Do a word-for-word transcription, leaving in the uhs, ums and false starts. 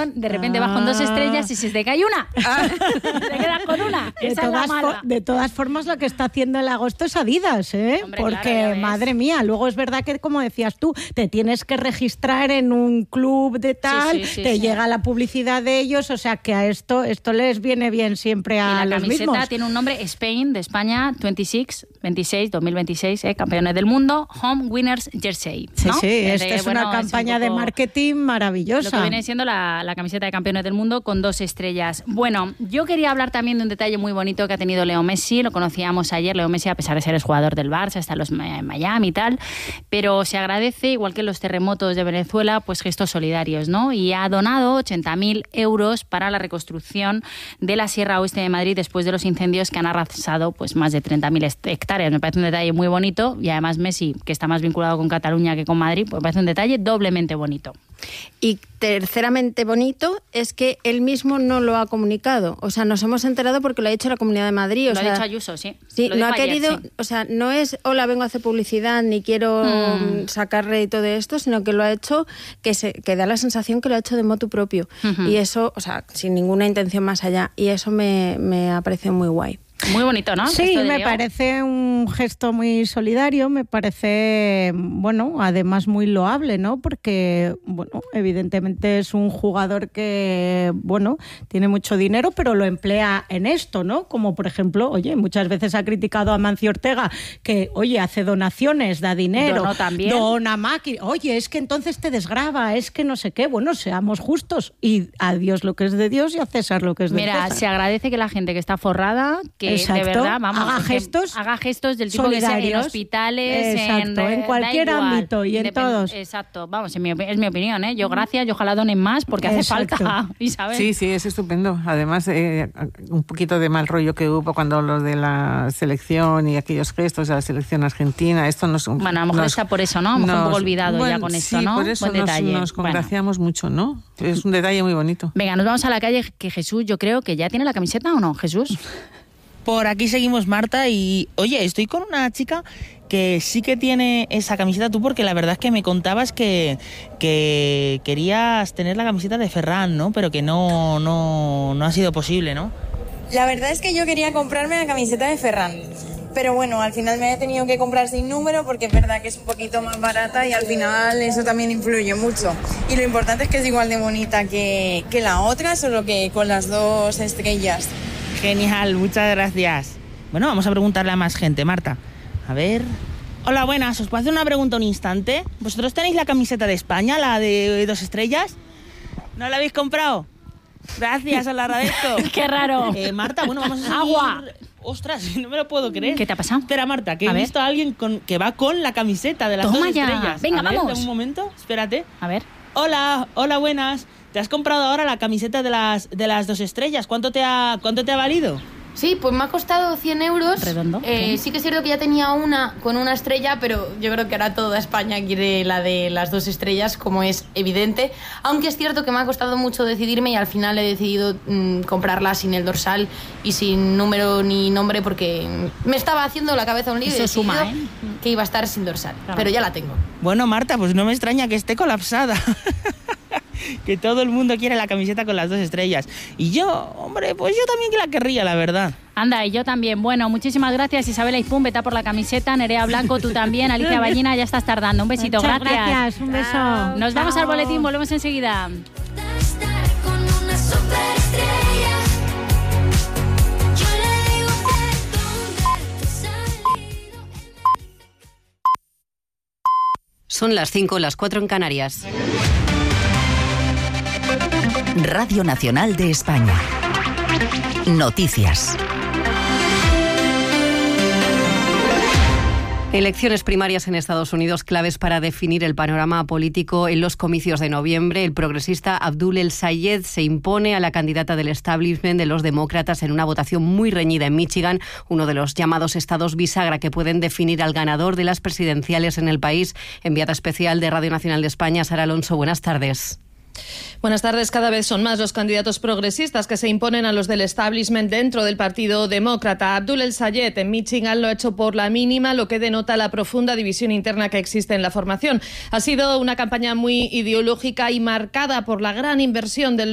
avión, de repente vas con dos estrellas y se te cae una. Ah. Te quedas con una. De Esa todas, es la mala. de todas formas, lo que está haciendo el agosto es Adidas, ¿eh? Hombre, porque, claro, madre mía, luego es verdad que, como decías tú, te tienes que registrar en un club de tal, sí, sí, sí, te sí. llega la publicidad de ellos, o sea que a esto, esto les viene bien siempre a y la los camiseta mismos. Tiene un nombre, Spain, de España, veintiséis, veintiséis, dos mil veintiséis, eh, campeones del mundo, Home Winners Jersey, Sí, ¿no? sí, De, esta es bueno, una campaña es un poco de marketing maravillosa. lo que viene siendo la, la camiseta de campeones del mundo con dos estrellas. Bueno, yo quería hablar también de un detalle muy bonito que ha tenido Leo Messi, lo conocíamos ayer, Leo Messi, a pesar de ser el jugador del Barça, está en los en Miami y tal, pero se agradece, igual que en los terremotos de Venezuela, pues gestos solidarios, ¿no? Y ha donado ochenta mil euros para la reconstrucción de la Sierra Oeste de Madrid después de los incendios que han arrasado pues más de treinta mil hectáreas. Me parece un detalle muy bonito y además Messi, que está más vinculado con Cataluña que con Madrid, pues me parece un detalle doblemente bonito. Y terceramente bonito es que él mismo no lo ha comunicado. O sea, nos hemos enterado porque lo ha dicho la Comunidad de Madrid. O lo sea, ha dicho Ayuso, sí. Sí, lo no ha ayer, querido, sí. o sea, no es hola, vengo a hacer publicidad ni quiero Mm. sacar rédito de esto, sino que lo ha hecho, que se que da la sensación que lo ha hecho de motu propio. Uh-huh. Y eso, o sea, sin ninguna intención más allá. Y eso me, me ha parecido muy guay. Muy bonito, ¿no? Sí, Esto de me Leo. parece un gesto muy solidario, me parece, bueno, además muy loable, ¿no? Porque, bueno, evidentemente es un jugador que, bueno, tiene mucho dinero, pero lo emplea en esto, ¿no? Como, por ejemplo, oye, muchas veces ha criticado a Mancio Ortega que, oye, hace donaciones, da dinero, Donó también. dona máquina, oye, es que entonces te desgrava, es que no sé qué, bueno, seamos justos y a Dios lo que es de Dios y a César lo que es de Mira, César. se agradece que la gente que está forrada, que Exacto. de verdad, vamos, haga que gestos, haga gestos del tipo que sea en solidarios. hospitales, Exacto, en, en da cualquier igual, ámbito y en independ- todos. Exacto, vamos, en mi, opi- es mi opinión, ¿eh? Yo gracias, yo ojalá donen más porque hace Exacto. falta, Isabel. Sí, sí, es estupendo. Además, eh, un poquito de mal rollo que hubo cuando lo de la selección y aquellos gestos de la selección argentina, esto nos... Bueno, a lo mejor nos, está por eso, ¿no? A lo mejor un poco olvidado bueno, ya con esto, sí, ¿no? por eso Buen nos, detalle. nos Bueno. congraciamos mucho, ¿no? Es un detalle muy bonito. Venga, nos vamos a la calle, que Jesús, yo creo que ya tiene la camiseta, ¿o no, Jesús? Por aquí seguimos, Marta, y oye, estoy con una chica que sí que tiene esa camiseta, tú, porque la verdad es que me contabas que, que querías tener la camiseta de Ferran, ¿no? Pero que no, no, no ha sido posible, ¿no? La verdad es que yo quería comprarme la camiseta de Ferran, pero bueno, al final me he tenido que comprar sin número porque es verdad que es un poquito más barata y al final eso también influye mucho. Y lo importante es que es igual de bonita que, que la otra, solo que con las dos estrellas. Genial, muchas gracias. Bueno, vamos a preguntarle a más gente, Marta. A ver... Hola, buenas, ¿os puedo hacer una pregunta un instante? ¿Vosotros tenéis la camiseta de España, la de dos estrellas? ¿No la habéis comprado? Gracias, os la agradezco. Qué raro. Eh, Marta, bueno, vamos a seguir... Agua. Ostras, no me lo puedo creer. ¿Qué te ha pasado? Espera, Marta, que A he ver. visto a alguien con, que va con la camiseta de las Toma dos ya. estrellas. Venga, A ver, vamos. dame un momento, espérate. A ver. Hola, hola, buenas. ¿Te has comprado ahora la camiseta de las, de las dos estrellas? ¿Cuánto te ha, cuánto te ha valido? Sí, pues me ha costado cien euros. Redondo, Eh, sí. sí que es cierto que ya tenía una con una estrella, pero yo creo que ahora toda España quiere la de las dos estrellas, como es evidente. Aunque es cierto que me ha costado mucho decidirme y al final he decidido mmm, comprarla sin el dorsal y sin número ni nombre porque me estaba haciendo la cabeza un lío y he Eso suma, decidido ¿eh? que iba a estar sin dorsal. Claro. Pero ya la tengo. Bueno, Marta, pues no me extraña que esté colapsada. Que todo el mundo quiere la camiseta con las dos estrellas. Y yo, hombre, pues yo también que la querría, la verdad. Anda, y yo también. Bueno, muchísimas gracias, Isabel Aizpún, vete a por la camiseta. Nerea Blanco, tú también. Alicia Ballina, ya estás tardando. Un besito, Muchas gracias. gracias, un beso. Nos vamos Chao. al boletín, volvemos enseguida. Estar con una superestrella. Yo le digo que dónde te has salido. Son las cinco, las cuatro en Canarias. Radio Nacional de España. Noticias. Elecciones primarias en Estados Unidos claves para definir el panorama político en los comicios de noviembre. El progresista Abdul El Sayed se impone a la candidata del establishment de los demócratas en una votación muy reñida en Michigan, uno de los llamados estados bisagra que pueden definir al ganador de las presidenciales en el país. Enviada especial de Radio Nacional de España, Sara Alonso, buenas tardes. Buenas tardes. Cada vez son más los candidatos progresistas que se imponen a los del establishment dentro del Partido Demócrata. Abdul El Sayed en Michigan lo ha hecho por la mínima, lo que denota la profunda división interna que existe en la formación. Ha sido una campaña muy ideológica y marcada por la gran inversión del